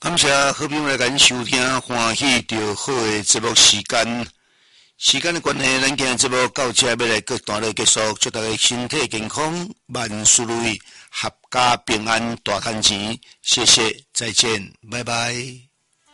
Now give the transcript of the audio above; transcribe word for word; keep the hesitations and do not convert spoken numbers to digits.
感谢好朋友来咱收听欢喜着好的节目时间。时间的关系，咱今日节目到这要来各段落结束，祝大家身体健康，万事如意，阖家平安，大赚钱。谢谢，再见，拜拜。